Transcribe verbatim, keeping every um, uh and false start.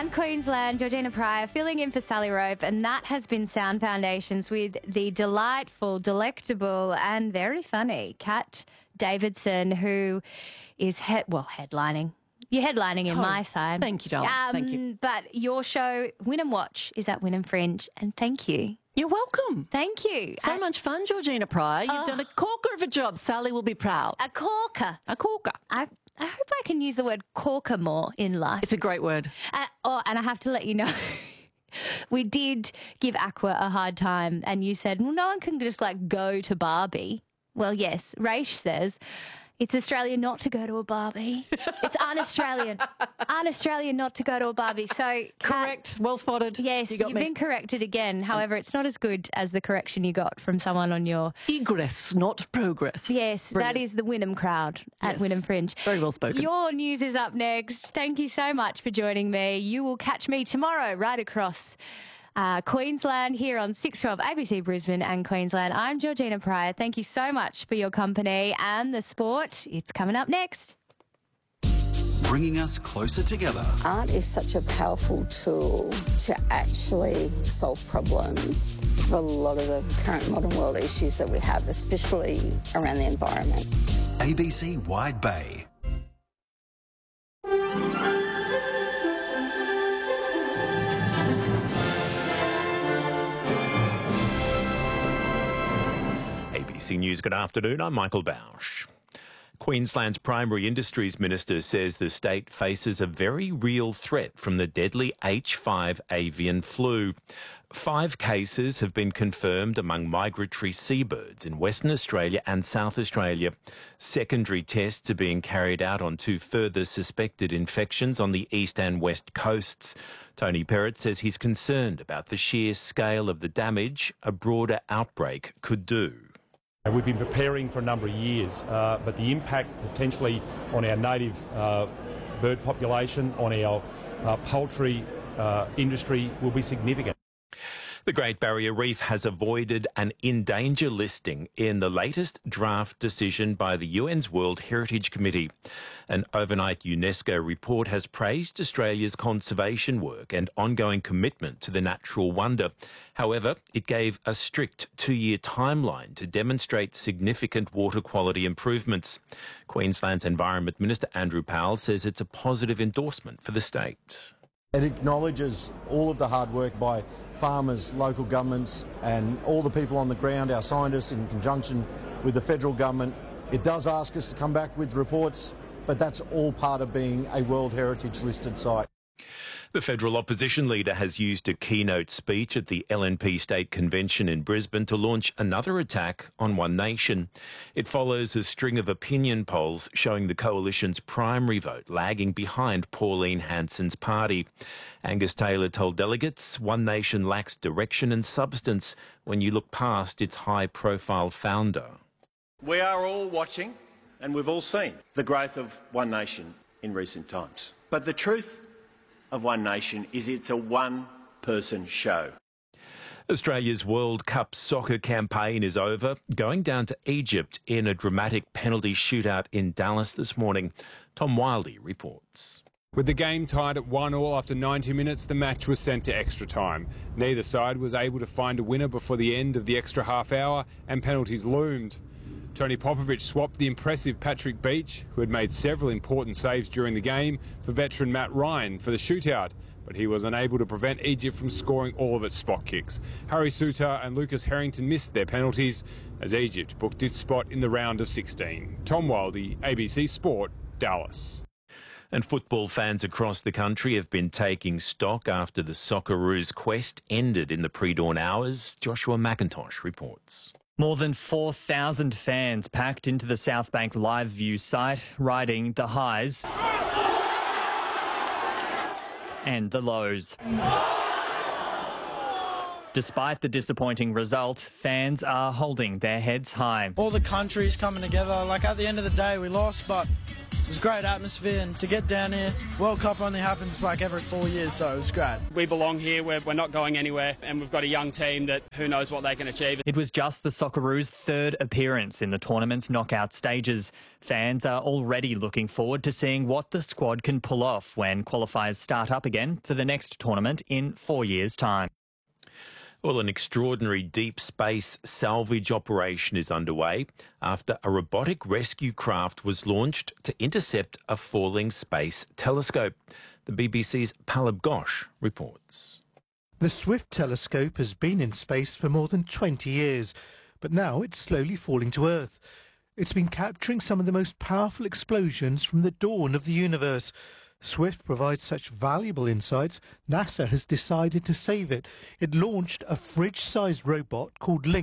and Queensland, Georgina Pryor filling in for Sally Rope, and that has been Sound Foundations with the delightful, delectable and very funny Kat Davidson, who is, he- well, headlining. You're headlining in oh, my side. Thank you, darling. Um, thank you. But your show, Win and Watch, is at Win Fringe, and thank you. You're welcome. Thank you. So uh, much fun, Georgina Pryor. You've oh, done a corker of a job. Sally will be proud. A corker. A corker. I I hope I can use the word corker more in life. It's a great word. Uh, oh, and I have to let you know, we did give Aqua a hard time, and you said, well, no one can just, like, go to Barbie. Well, yes, Raish says it's Australian not to go to a Barbie. It's un-Australian. Un-Australian not to go to a Barbie. So correct. Well spotted. Yes, you got you've me. been corrected again. However, it's not as good as the correction you got from someone on your... Egress, not progress. Yes, Brilliant. That is the Wynnum crowd at yes. Wynnum Fringe. Very well spoken. Your news is up next. Thank you so much for joining me. You will catch me tomorrow right across Uh, Queensland here on six twelve A B C Brisbane and Queensland. I'm Georgina Pryor. Thank you so much for your company and the sport. It's coming up next. Bringing us closer together. Art is such a powerful tool to actually solve problems for a lot of the current modern world issues that we have, especially around the environment. A B C Wide Bay. A B C News, good afternoon. I'm Michael Bausch. Queensland's Primary Industries Minister says the state faces a very real threat from the deadly H five avian flu. Five cases have been confirmed among migratory seabirds in Western Australia and South Australia. Secondary tests are being carried out on two further suspected infections on the east and west coasts. Tony Perrott says he's concerned about the sheer scale of the damage a broader outbreak could do. We've been preparing for a number of years, uh, but the impact potentially on our native uh, bird population, on our uh, poultry uh, industry will be significant. The Great Barrier Reef has avoided an in danger listing in the latest draft decision by the U N's World Heritage Committee. An overnight UNESCO report has praised Australia's conservation work and ongoing commitment to the natural wonder. However, it gave a strict two-year timeline to demonstrate significant water quality improvements. Queensland's Environment Minister Andrew Powell says it's a positive endorsement for the state. It acknowledges all of the hard work by farmers, local governments and all the people on the ground, our scientists in conjunction with the federal government. It does ask us to come back with reports, but that's all part of being a World Heritage listed site. The federal opposition leader has used a keynote speech at the L N P State Convention in Brisbane to launch another attack on One Nation. It follows a string of opinion polls showing the coalition's primary vote lagging behind Pauline Hanson's party. Angus Taylor told delegates One Nation lacks direction and substance when you look past its high-profile founder. We are all watching, and we've all seen the growth of One Nation in recent times. But the truth of One Nation is it's a one-person show. Australia's World Cup soccer campaign is over, going down to Egypt in a dramatic penalty shootout in Dallas this morning. Tom Wildey reports. With the game tied at one all after ninety minutes, the match was sent to extra time. Neither side was able to find a winner before the end of the extra half hour, and penalties loomed. Tony Popovich swapped the impressive Patrick Beach, who had made several important saves during the game, for veteran Matt Ryan for the shootout, but he was unable to prevent Egypt from scoring all of its spot kicks. Harry Souttar and Lucas Harrington missed their penalties as Egypt booked its spot in the round of sixteen. Tom Wildey, A B C Sport, Dallas. And football fans across the country have been taking stock after the Socceroos' quest ended in the pre-dawn hours. Joshua McIntosh reports. More than four thousand fans packed into the Southbank Live View site, riding the highs and the lows. Despite the disappointing result, fans are holding their heads high. All the countries coming together. Like, at the end of the day, we lost, but it was great atmosphere, and to get down here, World Cup only happens like every four years, so it was great. We belong here, we're, we're not going anywhere, and we've got a young team that who knows what they can achieve. It was just the Socceroos' third appearance in the tournament's knockout stages. Fans are already looking forward to seeing what the squad can pull off when qualifiers start up again for the next tournament in four years' time. Well, an extraordinary deep space salvage operation is underway after a robotic rescue craft was launched to intercept a falling space telescope. The B B C's Palab Ghosh reports. The SWIFT telescope has been in space for more than twenty years, but now it's slowly falling to Earth. It's been capturing some of the most powerful explosions from the dawn of the universe. SWIFT provides such valuable insights, NASA has decided to save it. It launched a fridge-sized robot called Link.